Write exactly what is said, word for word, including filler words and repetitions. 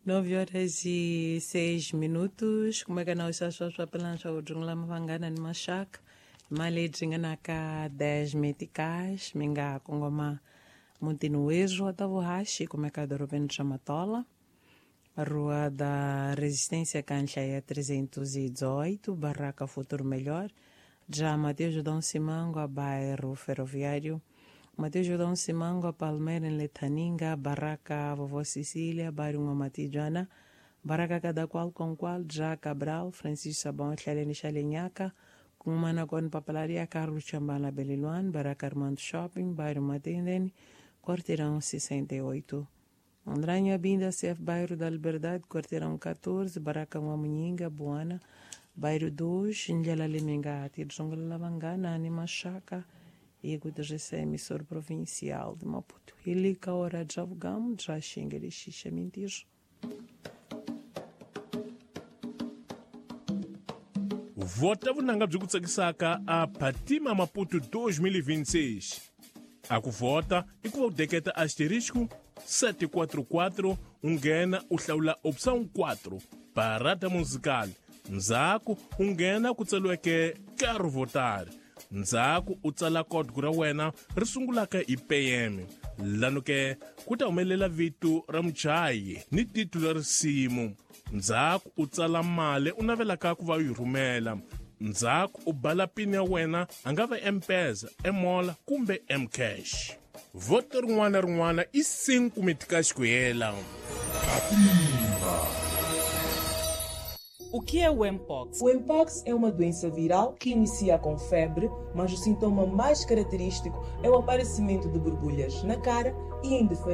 Nove horas e seis minutos. Como é que nós estamos a pelancha o jungla mavangana ni mashaka. Mali jingana ka dez meticais. Minga kongoma muntinuejo atavo hashi. Como é que a dorobendo chamatola. A rua da Resistência Canchaia trezentos e dezoito. Barraca Futuro Melhor. Já Mateus Judão Simango, a bairro Ferroviário. Mateus Judão Simango, a Palmeira em Letaninga, Barraca Vovó Cecília, bairro Matijana, Barraca Cada Qual com Qual, Já Cabral, Francisco Sabão, Xalene Xalenhaca, com uma com Papelaria, Carlos Chambala Beliluan, Barraca Armando Shopping, bairro Matendene, Quarteirão sessenta e oito. Andranha Binda, C F, bairro da Liberdade, Quarteirão catorze, Barraca Mamunhinga, Boana, bairro dois, Njela Liminga, Tidjunga Lavangana, Anima Chaca, Ego de G C, emissor provincial de Maputo. Ilica hora de Avogamo, já xinga de xixa mentir. Vota vunanga bzikutsakisaka a Patima Maputo dois mil e vinte e seis. A kuvota e kuvodeketa asterisco sete quatro quatro, ungena uhlaula opção quatro, parada musical. Nzaku ungena kutsalueke quero votar. Nzaku utsala código ra wena ri sungulaka hi P M. Lano ke ku ta humelela vito ra muchayi ni titulo ra risimu. Nzaku utsala mali u navelaka ku va yi rhumela. Nzaku u bala pin ya wena a nga va M-Pesa, M-Mola kumbe M-Cash. Voto rin'wana rin'wana i cinco meticais ku hela. O que é o Mpox? O Mpox é uma doença viral que inicia com febre, mas o sintoma mais característico é o aparecimento de borbulhas na cara e em diferentes